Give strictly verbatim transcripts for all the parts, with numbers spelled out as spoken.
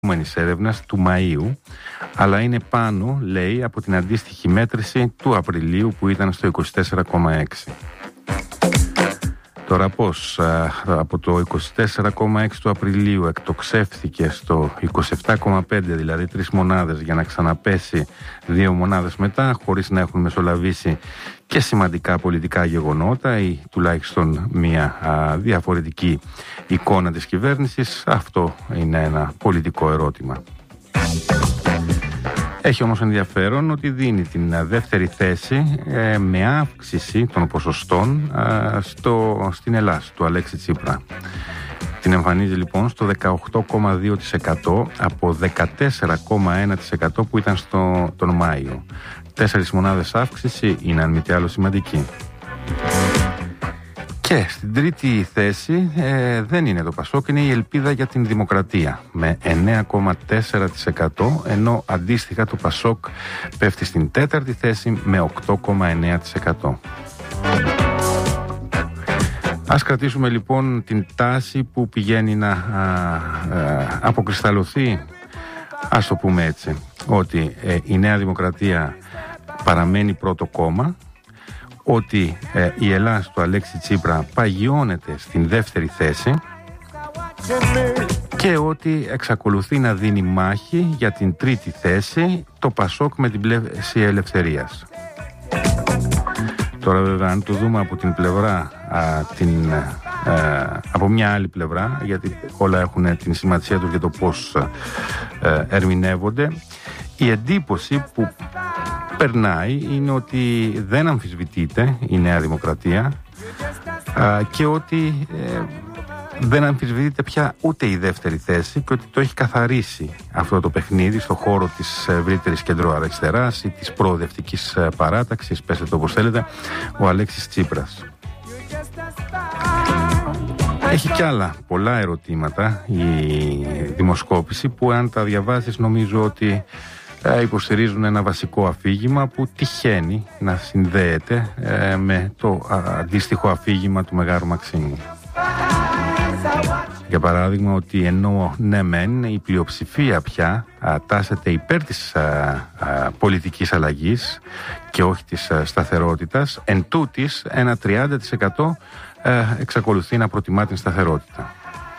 έρευνας του Μαΐου, αλλά είναι πάνω, λέει, από την αντίστοιχη μέτρηση του Απριλίου που ήταν στο είκοσι τέσσερα κόμμα έξι. Τώρα πώς από το είκοσι τέσσερα κόμμα έξι του Απριλίου εκτοξεύθηκε στο είκοσι επτά κόμμα πέντε, δηλαδή τρεις μονάδες, για να ξαναπέσει δύο μονάδες μετά, χωρίς να έχουν μεσολαβήσει και σημαντικά πολιτικά γεγονότα ή τουλάχιστον μια α, διαφορετική εικόνα της κυβέρνησης, αυτό είναι ένα πολιτικό ερώτημα. Έχει όμως ενδιαφέρον ότι δίνει την δεύτερη θέση ε, με αύξηση των ποσοστών ε, στο, στην Ελλάς του Αλέξη Τσίπρα. Την εμφανίζει λοιπόν στο δεκαοκτώ κόμμα δύο τοις εκατό από δεκατέσσερα κόμμα ένα τοις εκατό που ήταν στο, τον Μάιο. Τέσσερις μονάδες αύξηση είναι αν μη τι άλλο σημαντική. Και στην τρίτη θέση ε, δεν είναι το Πασόκ, είναι η Ελπίδα για την Δημοκρατία με εννέα κόμμα τέσσερα τοις εκατό, ενώ αντίστοιχα το Πασόκ πέφτει στην τέταρτη θέση με οκτώ κόμμα εννέα τοις εκατό. Ας κρατήσουμε λοιπόν την τάση που πηγαίνει να α, α, αποκρισταλωθεί, ας το πούμε έτσι, ότι ε, η Νέα Δημοκρατία παραμένει πρώτο κόμμα, ότι ε, η Ελλάς του Αλέξη Τσίπρα παγιώνεται στην δεύτερη θέση και ότι εξακολουθεί να δίνει μάχη για την τρίτη θέση το Πασόκ με την πλεύση ελευθερίας. Τώρα βέβαια αν το δούμε από την πλευρά, α, την, α, από μια άλλη πλευρά, γιατί όλα έχουν την σημασία τους για το πώς α, ερμηνεύονται, η εντύπωση που περνάει είναι ότι δεν αμφισβητείται η Νέα Δημοκρατία α, και ότι ε, δεν αμφισβητείται πια ούτε η δεύτερη θέση και ότι το έχει καθαρίσει αυτό το παιχνίδι στο χώρο της ευρύτερης κεντροαριστεράς ή της προοδευτικής παράταξης, πέστε το όπως θέλετε, ο Αλέξης Τσίπρας. Έχει κι άλλα πολλά ερωτήματα η δημοσκόπηση που αν τα διαβάσεις νομίζω ότι υποστηρίζουν ένα βασικό αφήγημα που τυχαίνει να συνδέεται ε, με το α, αντίστοιχο αφήγημα του Μεγάρου Μαξίμου. Για παράδειγμα ότι ενώ ναι μεν η πλειοψηφία πια α, τάσεται υπέρ της α, α, πολιτικής αλλαγής και όχι της α, σταθερότητας, εν τούτης ένα τριάντα τοις εκατό α, εξακολουθεί να προτιμά την σταθερότητα.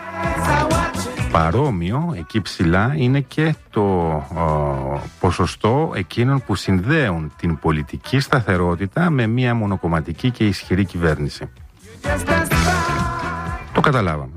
Παρόμοιο, εκεί ψηλά, είναι και το ο, ποσοστό εκείνων που συνδέουν την πολιτική σταθερότητα με μια μονοκομματική και ισχυρή κυβέρνηση. Το καταλάβαμε.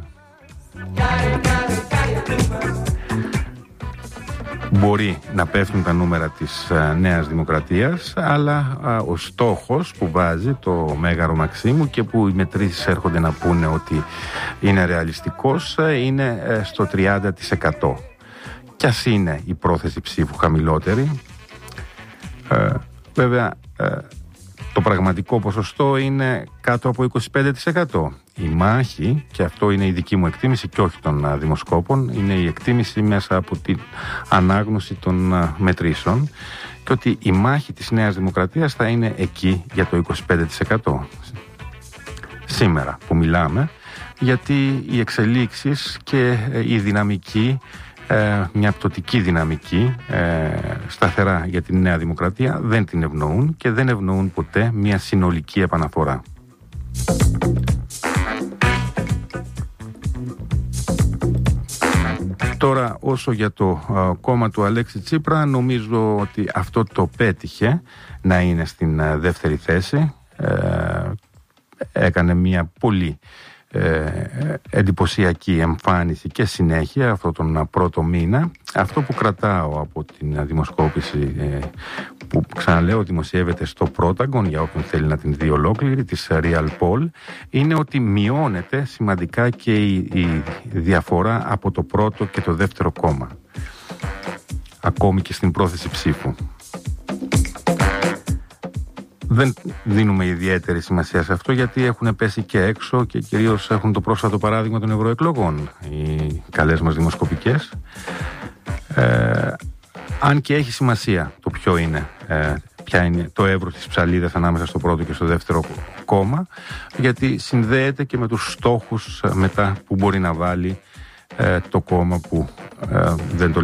Μπορεί να πέφτουν τα νούμερα της α, Νέας Δημοκρατίας, αλλά α, ο στόχος που βάζει το Μέγαρο Μαξίμου και που οι μετρήσεις έρχονται να πούνε ότι είναι ρεαλιστικός α, είναι α, στο τριάντα τοις εκατό. Κι ας είναι η πρόθεση ψήφου χαμηλότερη, α, βέβαια α, το πραγματικό ποσοστό είναι κάτω από είκοσι πέντε τοις εκατό. Η μάχη, και αυτό είναι η δική μου εκτίμηση και όχι των α, δημοσκόπων, είναι η εκτίμηση μέσα από την ανάγνωση των α, μετρήσεων, και ότι η μάχη της Νέας Δημοκρατίας θα είναι εκεί για το είκοσι πέντε τοις εκατό. Σήμερα που μιλάμε, γιατί οι εξελίξεις και ε, η δυναμική, ε, μια πτωτική δυναμική ε, σταθερά για την Νέα Δημοκρατία δεν την ευνοούν και δεν ευνοούν ποτέ μια συνολική επαναφορά. Τώρα όσο για το α, κόμμα του Αλέξη Τσίπρα, νομίζω ότι αυτό το πέτυχε να είναι στην α, δεύτερη θέση. Ε, έκανε μια πολύ ε, εντυπωσιακή εμφάνιση και συνέχεια αυτόν τον πρώτο μήνα. Αυτό που κρατάω από την δημοσκόπηση ε, που ξαναλέω δημοσιεύεται στο Protagon για όποιον θέλει να την δει ολόκληρη, της Real Poll, είναι ότι μειώνεται σημαντικά και η, η διαφορά από το πρώτο και το δεύτερο κόμμα, ακόμη και στην πρόθεση ψήφου. Δεν δίνουμε ιδιαίτερη σημασία σε αυτό γιατί έχουν πέσει και έξω και κυρίως έχουν το πρόσφατο παράδειγμα των ευρωεκλογών οι καλές μας δημοσκοπικές. Ε, αν και έχει σημασία το ποιο είναι, ε, ποια είναι το εύρος της ψαλίδας ανάμεσα στο πρώτο και στο δεύτερο κόμμα, γιατί συνδέεται και με τους στόχους μετά που μπορεί να βάλει ε, το κόμμα που ε, δεν το